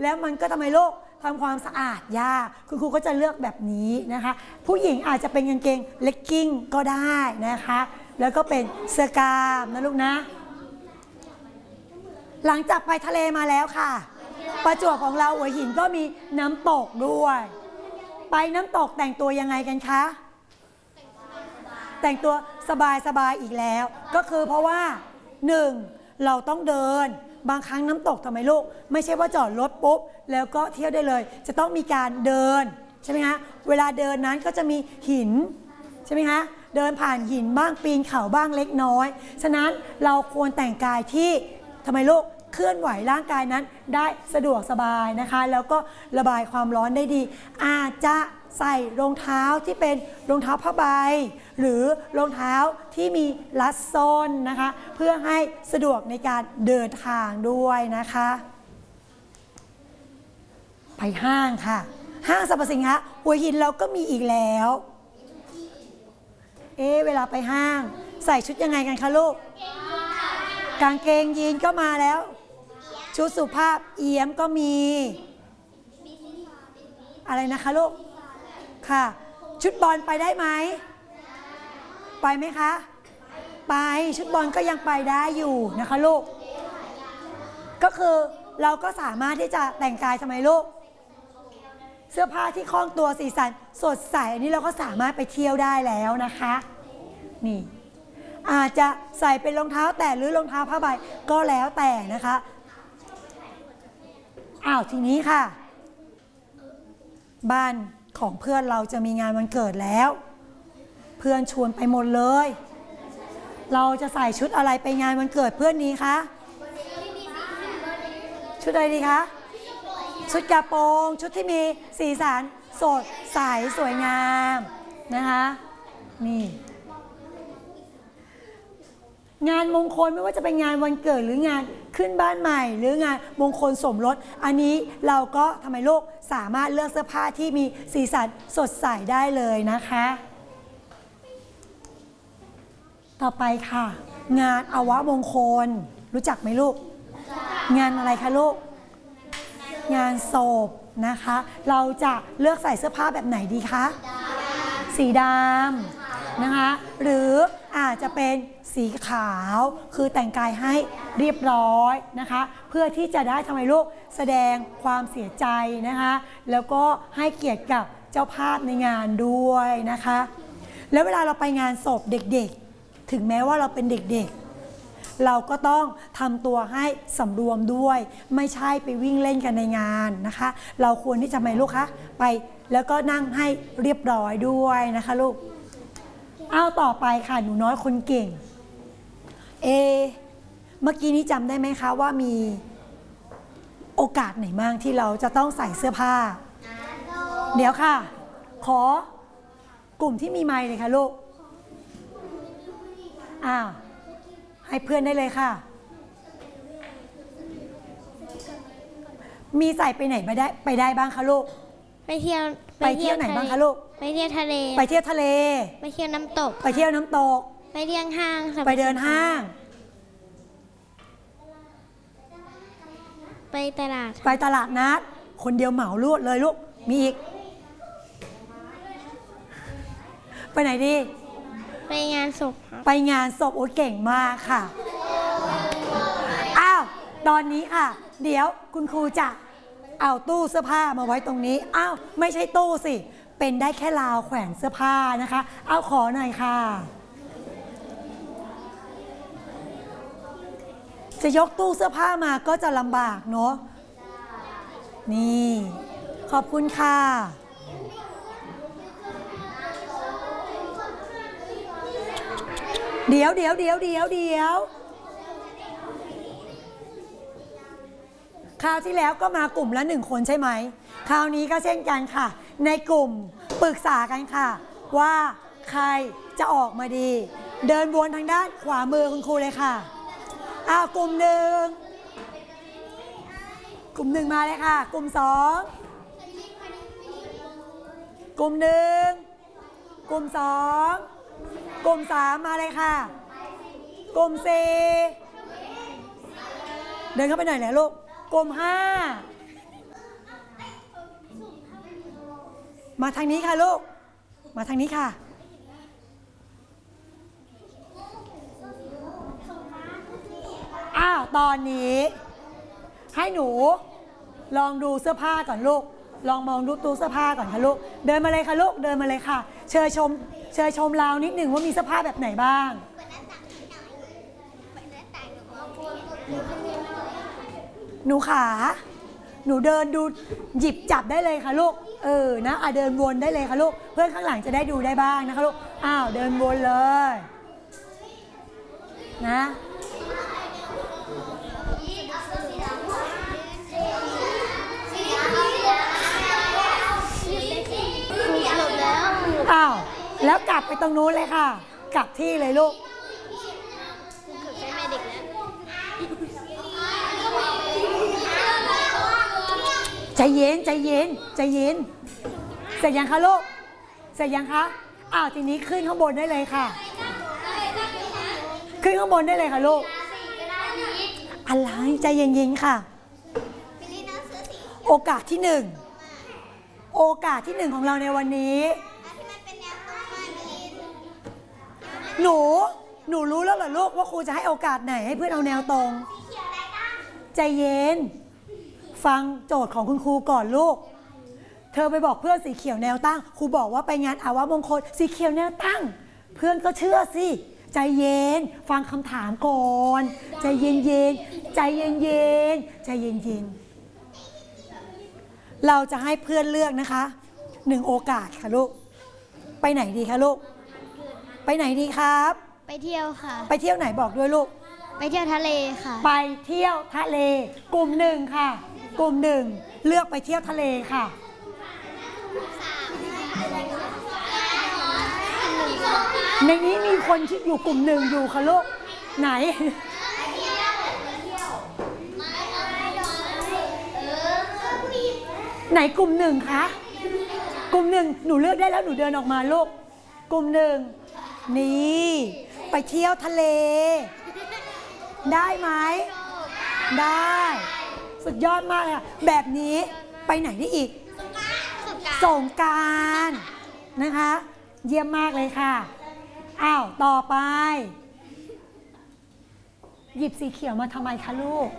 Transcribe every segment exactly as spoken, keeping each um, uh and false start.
แล้วมันก็ทำไมลูกทำความสะอาดยากคุณครูก็จะเลือกแบบนี้นะคะผู้หญิงอาจจะเป็นกางเกงเลกกิ้งก็ได้นะคะแล้วก็เป็นเสื้อกล้ามนะลูกนะหลังจากไปทะเลมาแล้วค่ะประจวบของเราหัวหินก็มีน้ำตกด้วยไปน้ำตกแต่งตัวยังไงกันคะแต่งตัวสบายสบายอีกแล้วก็คือเพราะว่าหนึ่งเราต้องเดินบางครั้งน้ำตกทำไมลูกไม่ใช่ว่าจอดรถปุ๊บแล้วก็เที่ยวได้เลยจะต้องมีการเดินใช่ไหมคะเวลาเดินนั้นก็จะมีหินใช่ไหมคะเดินผ่านหินบ้างปีนเขาบ้างเล็กน้อยฉะนั้นเราควรแต่งกายที่ทำไมลูกเคลื่อนไหวร่างกายนั้นได้สะดวกสบายนะคะแล้วก็ระบายความร้อนได้ดีอาจจะใส่รองเท้าที่เป็นรองเท้าผ้าใบหรือรองเท้าที่มีลัดส้นนะคะเพื่อให้สะดวกในการเดินทางด้วยนะคะไปห้างค่ะห้างสรรพสินค้าหัวหินเราก็มีอีกแล้วเอ๊ะเวลาไปห้างใส่ชุดยังไงกันคะลูกกางเกงยีนก็มาแล้วชุดสุภาพเอี้ยมก็มีอะไรนะคะลูกค่ะชุดบอลไปได้ไหมไปไหมคะไปชุดบอลก็ยังไปได้อยู่นะคะลูกก็คือเราก็สามารถที่จะแต่งกายทำไมลูกเสื้อผ้าที่คล้องตัวสีสันสดใสอันนี้เราก็สามารถไปเที่ยวได้แล้วนะคะนี่อาจจะใส่เป็นรองเท้าแตะหรือรองเท้าผ้าใบก็แล้วแต่นะคะอ้าวทีนี้ค่ะบ้านของเพื่อนเราจะมีงานวันเกิดแล้วเพื่อนชวนไปหมดเลยเราจะใส่ชุดอะไรไปงานวันเกิดเพื่อนนี้คะชุดอะไรดีคะชุดกระโปรงชุดที่มีสีสันสดใสสวยงามนะคะนี่งานมงคลไม่ว่าจะเป็นงานวันเกิดหรืองานขึ้นบ้านใหม่หรืองานมงคลสมรสอันนี้เราก็ทำไมลูกสามารถเลือกเสื้อผ้าที่มีสีสันสดใสได้เลยนะคะต่อไปค่ะงานอวมงคลรู้จักไหมลูกงานอะไรคะลูกงานศพนะคะเราจะเลือกใส่เสื้อผ้าแบบไหนดีคะสีดำนะคะหรืออาจจะเป็นสีขาวคือแต่งกายให้เรียบร้อยนะคะเพื่อที่จะได้ทำไมลูกแสดงความเสียใจนะคะแล้วก็ให้เกียรติกับเจ้าภาพในงานด้วยนะคะแล้วเวลาเราไปงานศพเด็กๆถึงแม้ว่าเราเป็นเด็กๆเราก็ต้องทำตัวให้สำรวมด้วยไม่ใช่ไปวิ่งเล่นกันในงานนะคะเราควรที่จะทำไมลูกคะไปแล้วก็นั่งให้เรียบร้อยด้วยนะคะลูกเอาต่อไปค่ะหนูน้อยคนเก่งเอเมื่อกี้นี้จำได้ไหมคะว่ามีโอกาสไหนบ้างที่เราจะต้องใส่เสื้อผ้าเดี๋ยวค่ะขอกลุ่มที่มีไมค์เลยค่ะลูกอ้าวให้เพื่อนได้เลยค่ะมีใส่ไปไหนไปได้ไปได้บ้างคะลูกไปเที่ยวไปเที่ยวไหนบ้างคะลูกไปเที่ยวทะเลไปเที่ยวทะเลไปเที่ยวน้ำตกไปเที่ยวน้ำตกไปเที่ยวห้างไปเดินห้างไปตลาดไปตลาดนัดคนเดียวเหมาลวดเลยลูกมีอีกไปไหนดีไปงานศพไปงานศพโอ้เก่งมากค่ะอ้าวตอนนี้ค่ะเดี๋ยวคุณครูจะเอาตู้เสื้อผ้ามาไว้ตรงนี้อ้าวไม่ใช่ตู้สิเป็นได้แค่ราวแขวนเสื้อผ้านะคะเอาขอหน่อยค่ะจะยกตู้เสื้อผ้ามาก็จะลำบากเนาะนี่ขอบคุณค่ะเดี๋ยวเดี๋ยวเดี๋ยวเดี๋ยวเดี๋ยวคราวที่แล้วก็มากลุ่มละหนึ่งคนใช่ไหมคราวนี้ก็เช่นกันค่ะในกลุ่มปรึกษากันค่ะว่าใครจะออกมาดีเดินวนทางด้านขวามือคุณครูเลยค่ะอ้าวกลุ่มหนึ่งกลุ่มหนึ่งมาเลยค่ะกลุ่มสองกลุ่มหนึ่งกลุ่มสองกลุ่มสามมาเลยค่ะกลุ่มสี่เดินเข้าไปหน่อยแหละลูกกลุ่มห้ามาทางนี้ค่ะลูกมาทางนี้ค่ะอ้าวตอนนี้ให้หนูลองดูเสื้อผ้าก่อนลูกลองมองดูตู้เสื้อผ้าก่อนค่ะลูกเดินมาเลยค่ะลูกเดินมาเลยค่ะเชิญชมเชิญชมเรานิดหนึ่งว่ามีเสื้อผ้าแบบไหนบ้างหนูขาหนูเดินดูหยิบจับได้เลยค่ะลูกเออนะอ่ะเดินวนได้เลยค่ะลูกเพื่อนข้างหลังจะได้ดูได้บ้างนะคะลูกอ้าวเดินวนเลยนะอ้าวแล้วกลับไปตรงนู้นเลยค่ะกลับที่เลยลูกใจเย็นใจเย็นใจเย็นเสร็จยังคะลูกเสร็จยังคะอ้าวทีนี้ขึ้นข้างบนได้เลยค่ะขึ้นข้างบนได้เลยค่ะลูกอะไรใจเย็นๆค่ะโอกาสที่หนึ่งโอกาสที่หนึ่งของเราในวันนี้หนูหนูรู้แล้วเหรอลูกว่าครูจะให้โอกาสไหนให้เพื่อนเอาแนวตรงใจเย็นฟังโจทย์ของคุณครูก่อนลูกเธอไปบอกเพื่อนสีเขียวแนวตั้งครูบอกว่าไปงานอาวมงคลสีเขียวแนวตั้งเพื่อนก็เชื่อสิใจเย็นฟังคำถามก่อนใจเย็นเย็นใจเย็นเย็นใจเย็นเย็นเราจะให้เพื่อนเลือกนะคะหนึ่งโอกาสค่ะลูกไปไหนดีคะลูกไปไหนดีครับไปเที่ยวค่ะไปเที่ยวไหนบอกด้วยลูกไปเที่ยวทะเลค่ะไปเที่ยวทะเลกลุ่มหนึ่งค่ะกลุ่มหนึ่งเลือกไปเที่ยวทะเลค่ะในนี้มีคนที่อยู่กลุ่มหนึ่งอยู่ค่ะลูกไหนไหนกลุ่มหนึ่งคะกลุ่มหนึ่งหนูเลือกได้แล้วหนูเดินออกมาลูกกลุ่มหนึ่งนี่ไปเที่ยวทะเลได้ไหมได้สุดยอดมากเลยแบบนี้ไปไหนได้อีกสงกรานต์นะคะเยี่ยมมากเลยค่ะอ้าวต่อไปหยิบสีเขียวมาทำไมคะลูก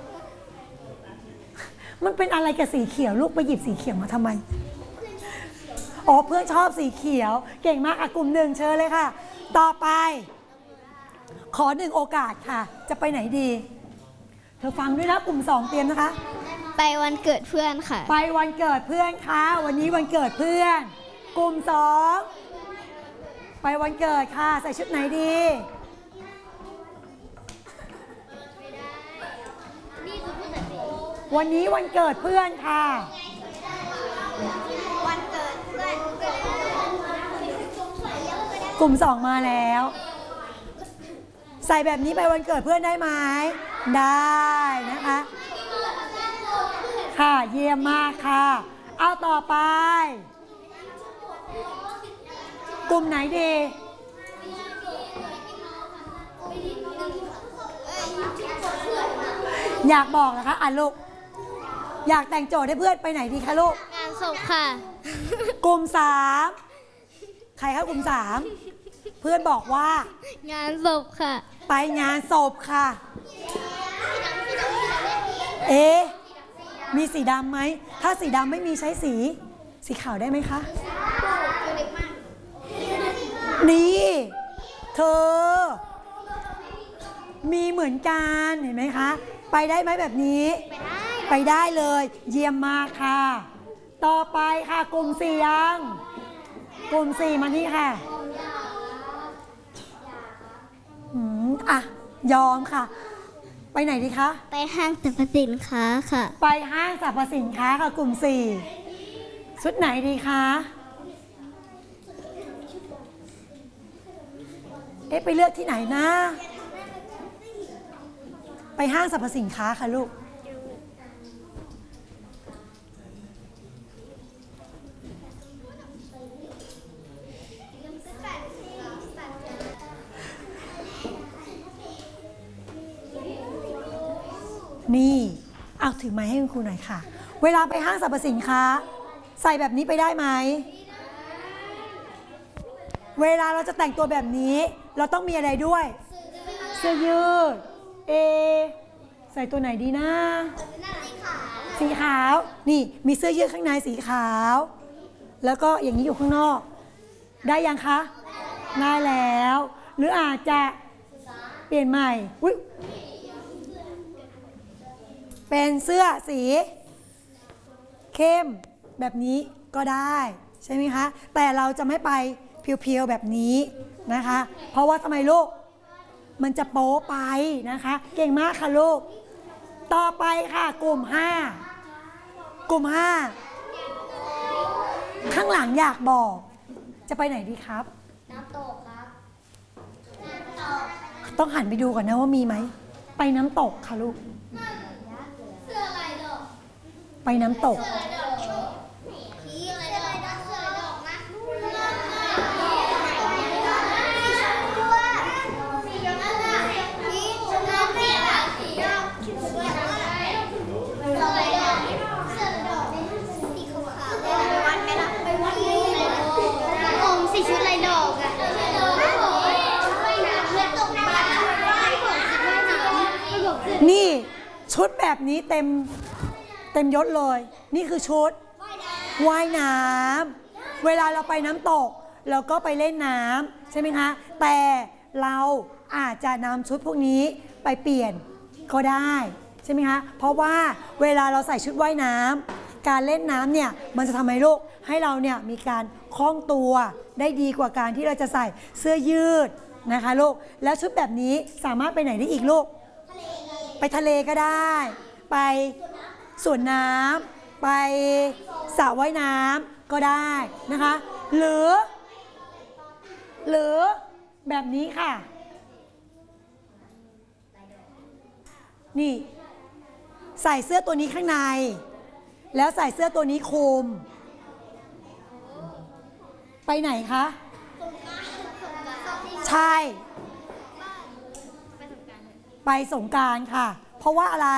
มันเป็นอะไรกับสีเขียวลูกไปหยิบสีเขียวมาทำไมอ๋อเพื่อนชอบสีเขียวเก่งมากอ่ะกลุ่มหนึ่งเชิญเลยค่ะต่อไปขอหนึ่งโอกาสค่ะจะไปไหนดีเธอฟังด้วยนะกลุ่มสองเตรียมนะคะไปวันเกิดเพื่อนค่ะไปวันเกิดเพื่อนค่ะวันนี้วันเกิดเพื่อนกลุ่มสองไปวันเกิดค่ะใส่ชุดไหนดีวันนี้วันเกิดเพื่อนค่ะวันเกิดเพื่อนกลุ่มสองมาแล้วใส่แบบนี้ไปวันเกิดเพื่อนได้ไหมได้นะคะค่ะเยี่ยมมากค่ะเอาต่อไปกลุ่มไหนดีอยากบอกนะคะอ่ะลูกอยากแต่งโจทย์ให้เพื่อนไปไหนดีคะลูกงานศพค่ะกลุ่มสามใครคะกลุ่มสามเพื่อนบอกว่างานศพค่ะไปงานศพค่ะเอ๊ะมีสีดำไหมถ้าสีดำไม่มีใช้สีสีขาวได้ไหมคะนี่เธอมีเหมือนกันเห็นไหมคะไปได้ไหมแบบนี้ไปได้เลยเยี่ยมมากค่ะต่อไปค่ะกลุ่มสี่ยังกลุ่มสี่มานี่ค่ะอืมอ่ะยอมค่ะไปไหนดีคะไปห้างสรรพสินค้าค่ะไปห้างสรรพสินค้าค่ะกลุ่มสี่ชุดไหนดีคะเอ๊ะไปเลือกที่ไหนนะไปห้างสรรพสินค้าค่ะลูกนี่เอาถือไม้ให้คุณครูหน่อยค่ะเวลาไปห้างสรรพสินค้าใส่แบบนี้ไปได้ไหมเวลาเราจะแต่งตัวแบบนี้เราต้องมีอะไรด้วยเสื้อยืดเอใส่ตัวไหนดีนะสีขาวนี่มีเสื้อยืดข้างในสีขาวแล้วก็อย่างนี้อยู่ข้างนอกได้ยังคะได้แล้วหรืออาจจะเปลี่ยนใหม่อุ๊ยเป็นเสื้อสีเข้มแบบนี้ก็ได้ใช่ไหมคะแต่เราจะไม่ไปเพียวๆแบบนี้นะคะเพราะว่าทำไมลูกมันจะโป๊ไปนะคะเก่งมากค่ะลูกต่อไปค่ะกลุ่มห้ากลุ่มห้าข้างหลังอยากบอกจะไปไหนดีครับน้ำตกครับต้องหันไปดูก่อนนะว่ามีไหมไปน้ำตกค่ะลูกเสื้อลายดอกไปน้ำตกผีเสื้อลายดอกเสื้อลายดอกนะใส่ชุดลายดอกอะนี่ชุดแบบนี้เต็มเต็มยศเลยนี่คือชุดว่ายน้ำเวลาเราไปน้ำตกเราก็ไปเล่นน้ำใช่ไหมคะแต่เราอาจจะนำชุดพวกนี้ไปเปลี่ยนก็ได้ใช่ไหมคะเพราะว่าเวลาเราใส่ชุดว่ายน้ำการเล่นน้ำเนี่ยมันจะทำให้ลูกให้เราเนี่ยมีการคล่องตัวได้ดีกว่าการที่เราจะใส่เสื้อยืดนะคะลูกแล้วชุดแบบนี้สามารถไปไหนได้อีกลูกไปทะเลก็ได้ไปสวนน้ำไปสระว่ายน้ำก็ได้นะคะหรือหรือแบบนี้ค่ะนี่ใส่เสื้อตัวนี้ข้างในแล้วใส่เสื้อตัวนี้คลุมไปไหนคะใช่ไปสงกรานต์ค่ะเพราะว่าอะไร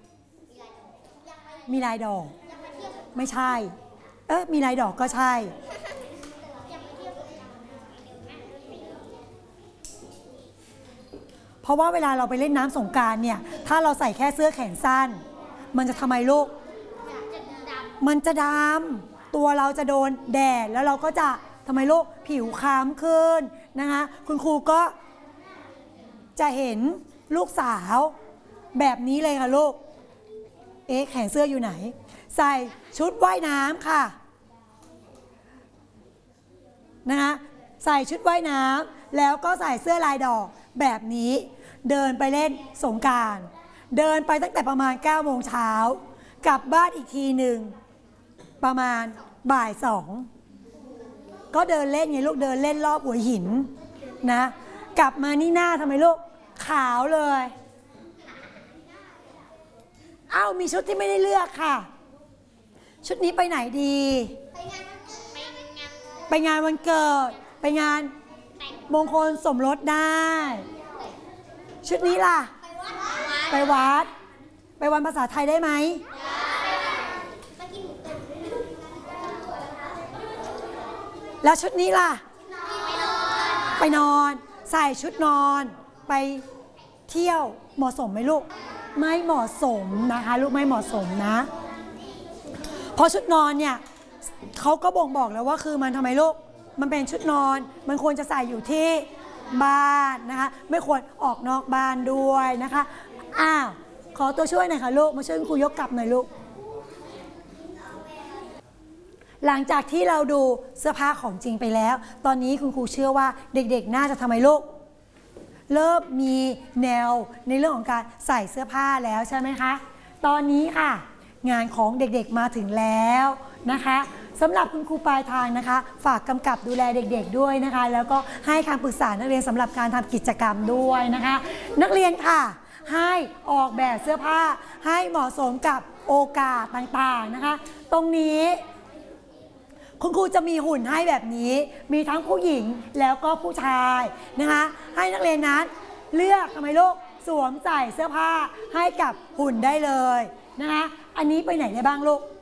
มีลายดอกไม่ใช่เอ๊ะมีลายดอกก็ใช่เพราะว่าเวลาเราไปเล่นน้ำสงกรานต์เนี่ยถ้าเราใส่แค่เสื้อแขนสั้นมันจะทำไมลูกมันจะดำตัวเราจะโดนแดดแล้วเราก็จะทำไมลูกผิวคล้ำขึ้นนะคะคุณครูก็จะเห็นลูกสาวแบบนี้เลยค่ะลูกเอ๊ะแขนเสื้ออยู่ไหนใส่ชุดว่ายน้ำค่ะนะคะใส่ชุดว่ายน้ำแล้วก็ใส่เสื้อลายดอกแบบนี้เดินไปเล่นสงกรานต์เดินไปตั้งแต่ประมาณเก้าโมงเช้ากลับบ้านอีกทีหนึ่งประมาณบ่ายสองก็เดินเล่นไงลูกเดินเล่นรอบหัวหินนะกลับมานี่หน้าทำไมลูกขาวเลยเอ้ามีชุดที่ไม่ได้เลือกค่ะชุดนี้ไปไหนดีไปงานวันเกิดไปงานมงคลสมรสได้ชุดนี้ล่ะไปวัดไปวันภาษาไทยได้ไหมแล้วชุดนี้ล่ะไปนอนใส่ชุดนอนไปเที่ยวเหมาะสมไหมลูกไม่เหมาะสมนะคะลูกไม่เหมาะสมนะเพราะชุดนอนเนี่ยเขาก็บ่งบอกแล้วว่าคือมันทำไมลูกมันเป็นชุดนอนมันควรจะใส่อยู่ที่บ้านนะคะไม่ควรออกนอกบ้านด้วยนะคะอ้าวขอตัวช่วยหน่อยค่ะลูกมาช่วยครูยกกลับหน่อยลูกหลังจากที่เราดูเสื้อผ้าของจริงไปแล้วตอนนี้คุณครูเชื่อว่าเด็กๆน่าจะทำไมลูกเริ่มมีแนวในเรื่องของการใส่เสื้อผ้าแล้วใช่ไหมคะตอนนี้ค่ะงานของเด็กๆมาถึงแล้วนะคะสำหรับคุณครูปลายทางนะคะฝากกำกับดูแลเด็กๆด้วยนะคะแล้วก็ให้คำปรึกษานักเรียนสำหรับการทำกิจกรรมด้วยนะคะนักเรียนค่ะให้ออกแบบเสื้อผ้าให้เหมาะสมกับโอกาสต่างๆนะคะตรงนี้คุณครูจะมีหุ่นให้แบบนี้มีทั้งผู้หญิงแล้วก็ผู้ชายนะคะให้นักเรียนนั้นเลือกทำไมลูกสวมใส่เสื้อผ้าให้กับหุ่นได้เลยนะคะอันนี้ไปไหนได้บ้างลูก